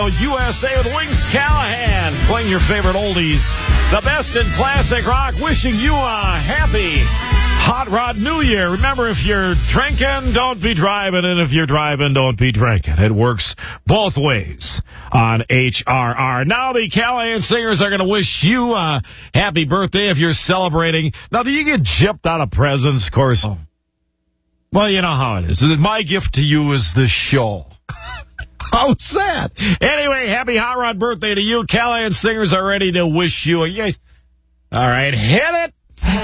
USA with Wings Callahan, playing your favorite oldies. The best in classic rock, wishing you a happy Hot Rod New Year. Remember, if you're drinking, don't be driving, and if you're driving, don't be drinking. It works both ways on HRR. Now the Callahan Singers are going to wish you a happy birthday if you're celebrating. Now, do you get gypped out of presents? Of course. Well, you know how it is. My gift to you is this show. How's that? Anyway, happy Hot Rod birthday to you. Callahan Singers are ready to wish you a... All right, hit it.